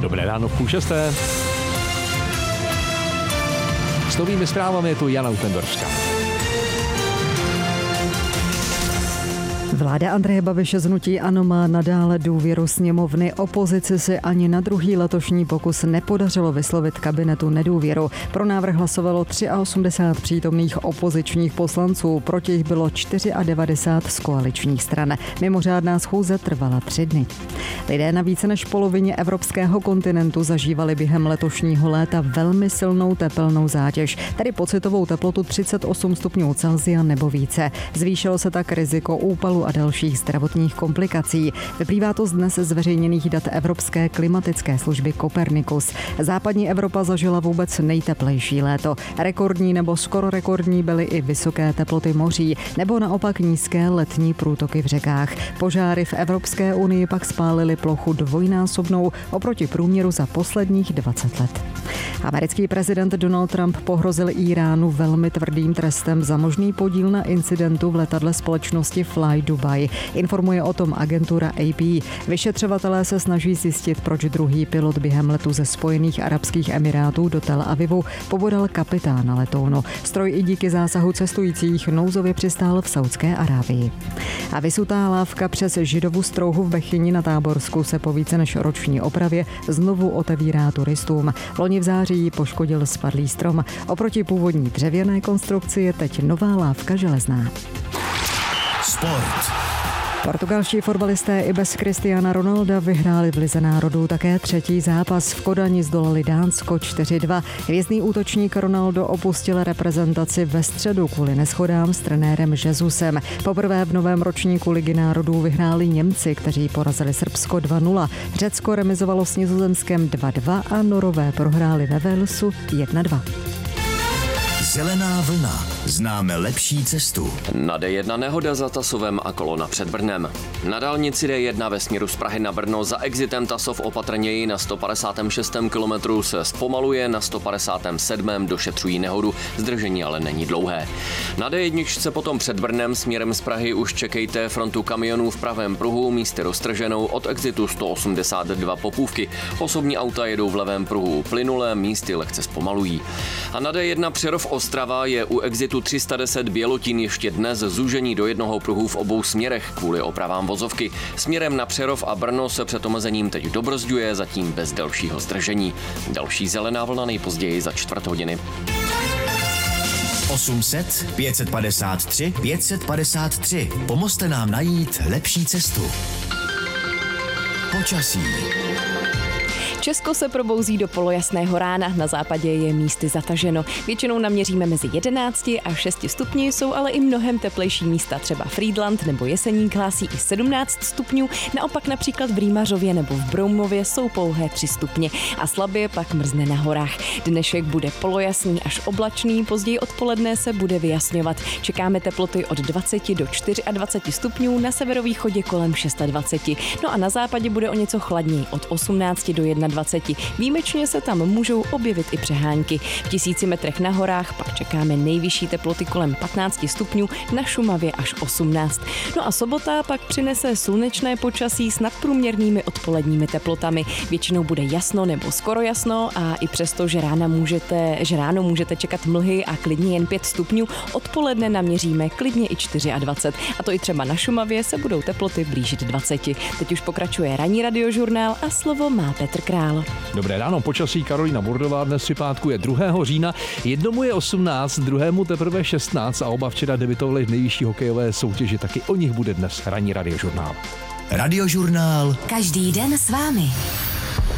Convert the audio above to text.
Dobré ráno v 5:30. S novými zprávami je tu Jana Utendorská. Vláda Andreje Babiše z hnutí ANO má nadále důvěru sněmovny. Opozici si ani na druhý letošní pokus nepodařilo vyslovit kabinetu nedůvěru. Pro návrh hlasovalo 83 přítomných opozičních poslanců, proti jich bylo 94 z koaličních stran. Mimořádná schůze trvala 3 dny. Lidé na více než polovině evropského kontinentu zažívali během letošního léta velmi silnou tepelnou zátěž, tedy pocitovou teplotu 38 stupňů Celsia nebo více. Zvýšilo se tak riziko úpalu a dalších zdravotních komplikací. Vyplývá to z dnes zveřejněných dat Evropské klimatické služby Copernicus. Západní Evropa zažila vůbec nejteplejší léto. Rekordní nebo skoro rekordní byly i vysoké teploty moří, nebo naopak nízké letní průtoky v řekách. Požáry v Evropské unii pak spálily plochu dvojnásobnou oproti průměru za posledních 20 let. Americký prezident Donald Trump pohrozil Íránu velmi tvrdým trestem za možný podíl na incidentu v letadle společnosti Fly Dubai. Informuje o tom agentura AP. Vyšetřovatelé se snaží zjistit, proč druhý pilot během letu ze Spojených arabských emirátů do Tel Avivu pobodal kapitána letounu. Stroj i díky zásahu cestujících nouzově přistál v Saudské Arábii. A vysutá lávka přes Židovu strouhu v Bechyni na Táborsku se po více než roční opravě znovu otevírá turistům. Loni v září poškodil spadlý strom. Oproti původní dřevěné konstrukci je teď nová lávka železná. Sport. Portugalští fotbalisté i bez Cristiana Ronalda vyhráli v Lize národů také 3. zápas. V Kodani zdolali Dánsko 4-2. Hvězdný útočník Ronaldo opustil reprezentaci ve středu kvůli neshodám s trenérem Jesusem. Poprvé v novém ročníku Ligy národů vyhráli Němci, kteří porazili Srbsko 2-0. Řecko remizovalo s Nizozemskem 2-2 a Norové prohráli ve Walesu 1-2. Zelená vlna. Známe lepší cestu. Na D1 nehoda za Tasovem a kolona před Brnem. Na dálnici D1 ve směru z Prahy na Brno za exitem Tasov opatrněji na 156. kilometru se zpomaluje, na 157. došetřují nehodu, zdržení ale není dlouhé. Na D1 potom před Brnem směrem z Prahy už čekejte frontu kamionů v pravém pruhu, místy roztrženou od exitu 182 Popůvky. Osobní auta jedou v levém pruhu plynulé, místy lehce zpomalují. A na D1 Přerov Ostrava je u exitu 310 Bělotín ještě dnes zúžení do jednoho pruhu v obou směrech kvůli opravám vozovky. Směrem na Přerov a Brno se před omezením teď dobrzďuje, zatím bez dalšího zdržení. Další zelená vlna nejpozději za 4 hodiny. 800 553 553. Pomozte nám najít lepší cestu. Počasí. Česko se probouzí do polojasného rána, na západě je místy zataženo. Většinou naměříme mezi 11 a 6 stupni, jsou ale i mnohem teplejší místa, třeba Frýdlant nebo Jeseník hlásí i 17 stupňů, naopak například v Rýmařově nebo v Broumově jsou pouhé 3 stupně a slabě pak mrzne na horách. Dnešek bude polojasný až oblačný, později odpoledne se bude vyjasňovat. Čekáme teploty od 20 do 24 stupňů, na severovýchodě kolem 26. No a na západě bude o něco chladněji, od 18 do 21. Výjimečně se tam můžou objevit i přehánky. V 1000 metrech na horách pak čekáme nejvyšší teploty kolem 15 stupňů, na Šumavě až 18. No a sobota pak přinese slunečné počasí s nadprůměrnými odpoledními teplotami. Většinou bude jasno nebo skoro jasno a i přesto, že ráno můžete čekat mlhy a klidně jen 5 stupňů, odpoledne naměříme klidně i 24. A to i třeba na Šumavě se budou teploty blížit 20. Teď už pokračuje ranní radiožurnál a slovo má Petr Král. Dobré ráno, počasí Karolína Burdová dnes při pátku je 2. října. Jednomu je 18, druhému teprve 16 a oba včera debutovali v nejvyšší hokejové soutěži, taky o nich bude dnes ranní radiožurnál. Radiožurnál. Každý den s vámi.